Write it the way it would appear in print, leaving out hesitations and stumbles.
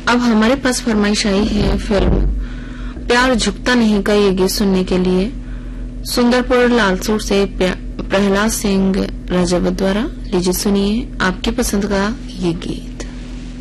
अब हमारे पास फरमाइश आई है फिल्म प्यार झुकता नहीं का ये गीत सुनने के लिए। सुंदरपुर लालसोट से प्रहलाद सिंह राजावत द्वारा। लीजिए सुनिए आपकी पसंद का ये गीत।